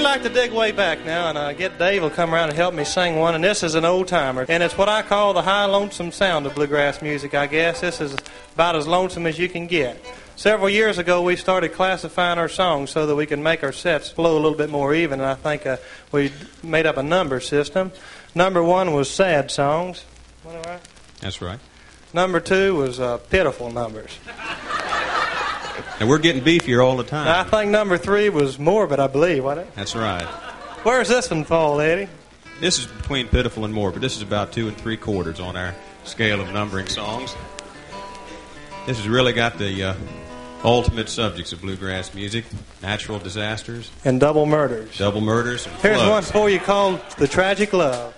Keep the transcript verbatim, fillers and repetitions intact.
like to dig way back now, and uh, get Dave will come around and help me sing one, and this is an old-timer. And it's what I call the high lonesome sound of bluegrass music, I guess. This is about as lonesome as you can get. Several years ago, we started classifying our songs so that we can make our sets flow a little bit more even, and I think uh, we made up a number system. Number one was sad songs. That's right. Number two was uh, pitiful numbers. And we're getting beefier all the time. I think number three was morbid, I believe, wasn't it? That's right. Where's this one fall, Eddie? This is between pitiful and morbid. This is about two and three quarters on our scale of numbering songs. This has really got the uh, ultimate subjects of bluegrass music: natural disasters and double murders. Double murders. And Here's floods. one for you called "The Tragic Love."